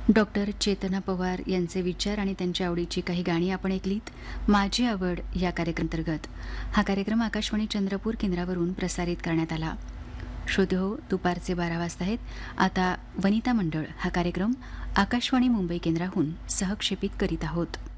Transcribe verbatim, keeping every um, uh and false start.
Doctor चेतना पवार यांचे विचार आणि त्यांच्या आवडीची काही गाणी आपण ऐकलीत. माझी आवड या कार्यक्रमांतर्गत हा कार्यक्रम आकाशवाणी चंद्रपूर केंद्रावरून प्रसारित करण्यात आला. श्रोते हो, दुपारचे बारा वाजता आहेत. आता वनिता मंडळ हा कार्यक्रम आकाशवाणी मुंबई केंद्राहून सहक्षेपित करीत आहोत.